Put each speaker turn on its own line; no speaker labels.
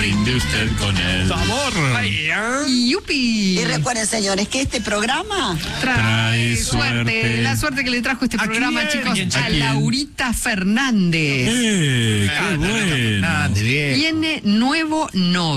brinde usted con el
¡Sabor!
¡Yupi!
Y recuerden, señores, que este programa
Trae suerte.
La suerte que le trajo este programa, chicos, a
quién?
Laurita Fernández.
¡Qué bueno!
Bien.
Tiene nuevo novio.